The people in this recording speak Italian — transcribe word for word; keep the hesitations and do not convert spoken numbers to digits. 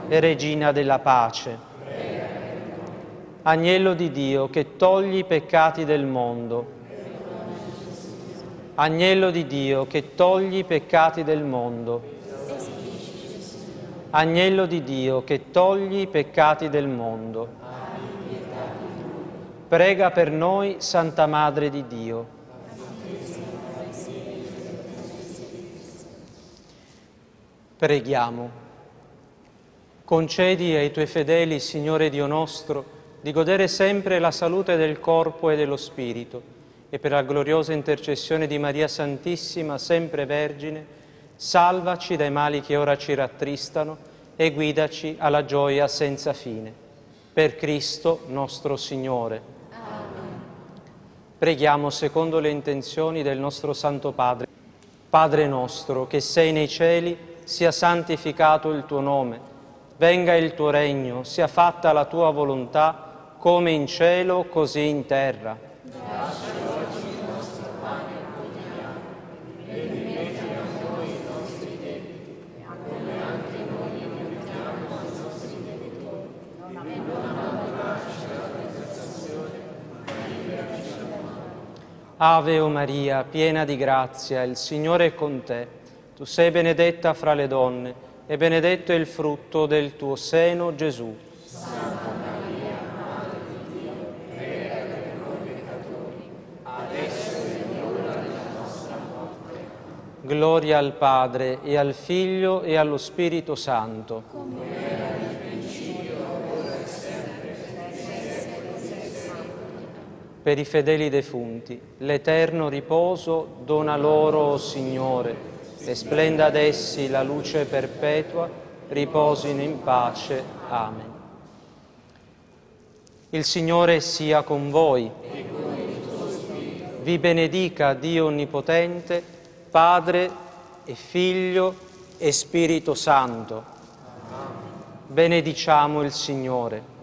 e Regina della pace. Agnello di Dio che togli i peccati del mondo. Agnello di Dio che togli i peccati del mondo. Agnello di Dio che togli i peccati del mondo. Prega per noi, Santa Madre di Dio. Preghiamo. Concedi ai tuoi fedeli, Signore Dio nostro, di godere sempre la salute del corpo e dello spirito, e per la gloriosa intercessione di Maria Santissima, sempre Vergine, salvaci dai mali che ora ci rattristano e guidaci alla gioia senza fine. Per Cristo nostro Signore. Amen. Preghiamo secondo le intenzioni del nostro Santo Padre. Padre nostro, che sei nei cieli, sia santificato il tuo nome. Venga il tuo regno, sia fatta la tua volontà, come in cielo, così in terra. Dacci oggi il nostro pane quotidiano e rimetti a noi i nostri debiti, come anche noi rimettiamo ai nostri debitori. E non abbandonarci alla tentazione, ma liberaci dal male. Ave o Maria, piena di grazia, il Signore è con te. Tu sei benedetta fra le donne, e benedetto è il frutto del tuo seno, Gesù. Santa Maria, Madre di Dio, prega per noi peccatori, adesso è l'ora della nostra morte. Gloria al Padre, e al Figlio, e allo Spirito Santo. Come era nel principio, ora e sempre, nei secoli dei secoli. Per i fedeli defunti, l'eterno riposo dona loro, o Signore, e splenda ad essi la luce perpetua, riposino in pace. Amen. Il Signore sia con voi. Vi benedica Dio Onnipotente, Padre e Figlio e Spirito Santo. Benediciamo il Signore.